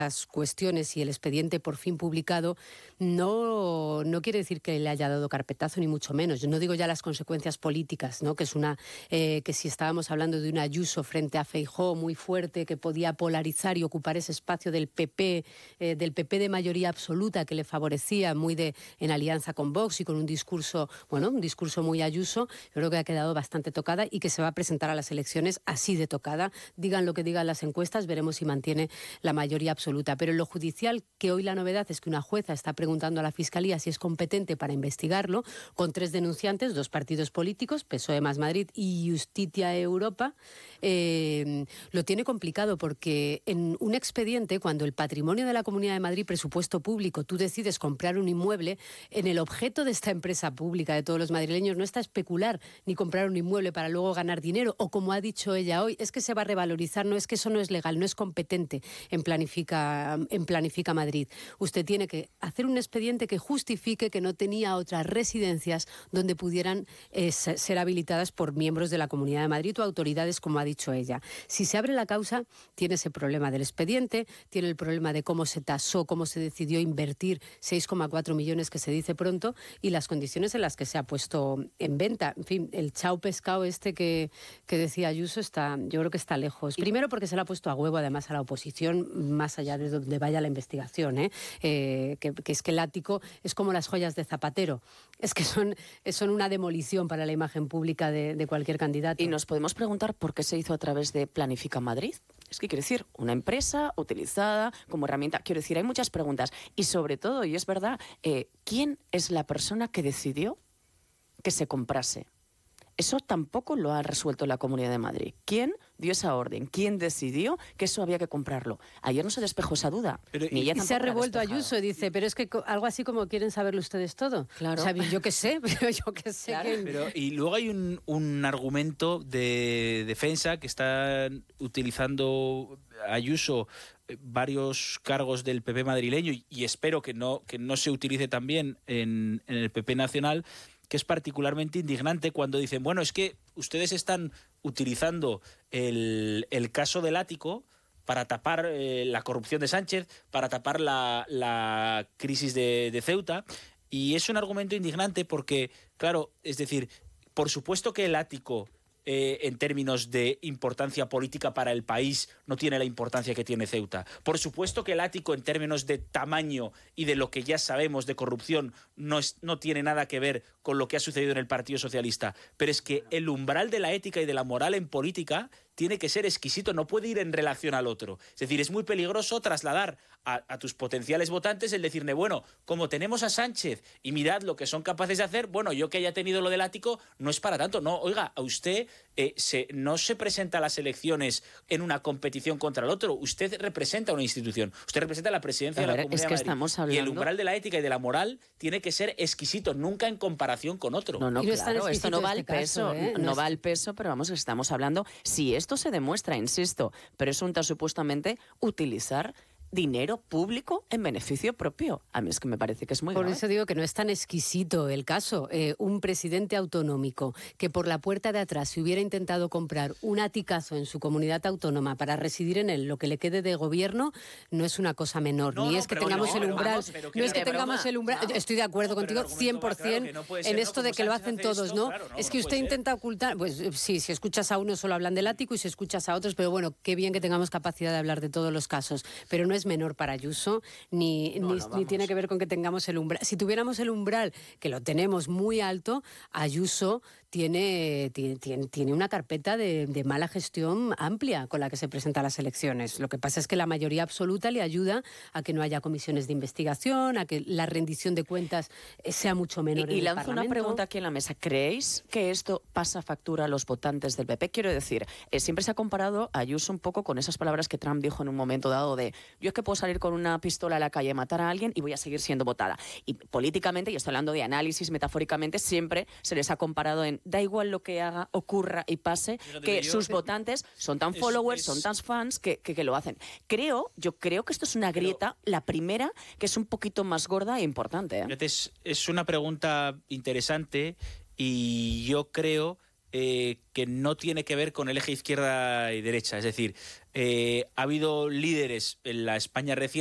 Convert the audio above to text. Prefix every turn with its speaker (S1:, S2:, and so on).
S1: las cuestiones y el expediente por fin publicado no quiere decir que le haya dado carpetazo, ni mucho menos. Yo no digo ya las consecuencias políticas, ¿no? Que es que si estábamos hablando de un Ayuso frente a Feijóo muy fuerte, que podía polarizar y ocupar ese espacio del PP de mayoría absoluta, que le favorecía muy en alianza con Vox y con un discurso muy Ayuso, yo creo que ha quedado bastante tocada y que se va a presentar a las elecciones así de tocada. Digan lo que digan las encuestas, veremos si mantiene la mayoría absoluta. Pero en lo judicial, que hoy la novedad es que una jueza está preguntando a la Fiscalía si es competente para investigarlo, con 3 denunciantes, 2 partidos políticos, PSOE más Madrid y Justicia Europa, lo tiene complicado porque en un expediente, cuando el patrimonio de la Comunidad de Madrid, presupuesto público, tú decides comprar un inmueble, en el objeto de esta empresa pública de todos los madrileños no está especular ni comprar un inmueble para luego ganar dinero, o como ha dicho ella hoy, es que se va a revalorizar, no, es que eso no es legal, no es competente en Planifica Madrid. Usted tiene que hacer un expediente que justifique que no tenía otras residencias donde pudieran ser habilitadas por miembros de la Comunidad de Madrid o autoridades, como ha dicho ella. Si se abre la causa, tiene ese problema del expediente, tiene el problema de cómo se tasó, cómo se decidió invertir 6,4 millones, que se dice pronto, y las condiciones en las que se ha puesto en venta. En fin, el chao pescado que decía Ayuso yo creo que está lejos. Primero porque se lo ha puesto a huevo, además, a la oposición, más allá de donde vaya la investigación, que es que el ático es como las joyas de Zapatero, es que son una demolición para la imagen pública de cualquier candidato.
S2: Y nos podemos preguntar por qué se hizo a través de Planifica Madrid. Es que quiero decir, una empresa utilizada como herramienta. Quiero decir, hay muchas preguntas. Y sobre todo, y es verdad, ¿quién es la persona que decidió que se comprase? Eso tampoco lo ha resuelto la Comunidad de Madrid. ¿Quién dio esa orden? ¿Quién decidió que eso había que comprarlo? Ayer no se despejó esa duda.
S1: Y se ha revuelto Ayuso y dice, pero es que algo así como quieren saberlo ustedes todo.
S2: Claro.
S1: O sea, yo qué sé, pero yo qué sé.
S3: Claro. Y luego hay un argumento de defensa que están utilizando Ayuso varios cargos del PP madrileño y espero que no se utilice también en el PP nacional, que es particularmente indignante cuando dicen, bueno, es que ustedes están utilizando el caso del ático para tapar la corrupción de Sánchez, para tapar la crisis de Ceuta, y es un argumento indignante porque, claro, es decir, por supuesto que el ático en términos de importancia política para el país no tiene la importancia que tiene Ceuta. Por supuesto que el ático en términos de tamaño y de lo que ya sabemos de corrupción no tiene nada que ver con lo que ha sucedido en el Partido Socialista, pero es que el umbral de la ética y de la moral en política tiene que ser exquisito, no puede ir en relación al otro. Es decir, es muy peligroso trasladar a tus potenciales votantes el decirle, bueno, como tenemos a Sánchez y mirad lo que son capaces de hacer, bueno, yo que haya tenido lo del ático no es para tanto. No, oiga, a usted no se presenta a las elecciones en una competición contra el otro. Usted representa una institución. Usted representa la presidencia de la Comunidad de Madrid. Y el umbral de la ética y de la moral tiene que ser exquisito, nunca en comparación con otro.
S2: No, claro, esto no va al peso, no va al peso, pero vamos, estamos hablando, si esto se demuestra, insisto, presunta supuestamente utilizar dinero público en beneficio propio. A mí es que me parece que es muy grave.
S1: Por eso digo que no es tan exquisito el caso. Un presidente autonómico que por la puerta de atrás se hubiera intentado comprar un aticazo en su comunidad autónoma para residir en él lo que le quede de gobierno no es una cosa menor. Ni es que tengamos el umbral. No es que tengamos el umbral. Estoy de acuerdo contigo 100% en esto de que lo hacen todos, ¿no? Es que usted intenta ocultar. Pues sí, si escuchas a uno solo hablan del ático y si escuchas a otros, pero bueno, qué bien que tengamos capacidad de hablar de todos los casos. Pero no es menor para Ayuso, ni tiene que ver con que tengamos el umbral. Si tuviéramos el umbral, que lo tenemos muy alto, Ayuso tiene una carpeta de mala gestión amplia con la que se presenta a las elecciones. Lo que pasa es que la mayoría absoluta le ayuda a que no haya comisiones de investigación, a que la rendición de cuentas sea mucho menor.
S2: Y lanzo una pregunta aquí en la mesa. ¿Creéis que esto pasa factura a los votantes del PP? Quiero decir, siempre se ha comparado a Ayuso un poco con esas palabras que Trump dijo en un momento dado de yo es que puedo salir con una pistola a la calle, matar a alguien y voy a seguir siendo votada. Y políticamente, y estoy hablando de análisis, metafóricamente, siempre se les ha comparado en da igual lo que haga, ocurra y pase, que sus votantes son tan followers, son tan fans que lo hacen. Yo creo que esto es una grieta, la primera, que es un poquito más gorda e importante.
S3: Es una pregunta interesante y yo creo que no tiene que ver con el eje izquierda y derecha. Es decir, ha habido líderes en la España reciente